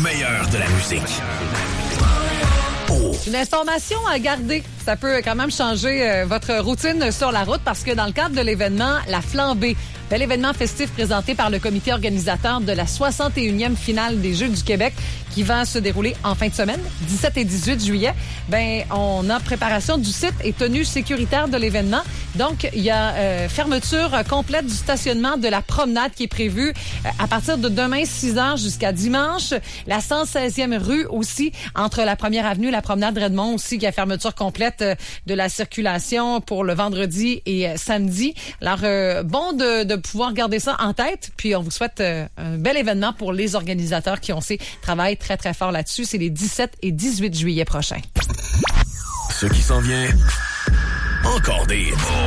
meilleur de la musique. Une information à garder. Ça peut quand même changer votre routine sur la route parce que dans le cadre de l'événement La Flambée, bel événement festif présenté par le comité organisateur de la 61e finale des Jeux du Québec qui va se dérouler en fin de semaine, 17 et 18 juillet. On a préparation du site et tenue sécuritaire de l'événement. Donc, il y a fermeture complète du stationnement de la promenade qui est prévue à partir de demain 6 h jusqu'à dimanche. La 116e rue aussi, entre la Première Avenue et la promenade Redmond aussi, qui a fermeture complète de la circulation pour le vendredi et samedi. Alors, bon de pouvoir garder ça en tête. Puis, on vous souhaite un bel événement pour les organisateurs qui, on sait, travaillent très, très fort là-dessus. C'est les 17 et 18 juillet prochains. Ce qui s'en vient, encore des...